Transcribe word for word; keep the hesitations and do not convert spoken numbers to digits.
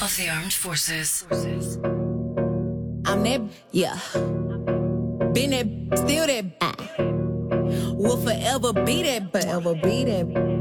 of the armed forces. I'm that, yeah. Been that, still that. Will forever be that, forever be that.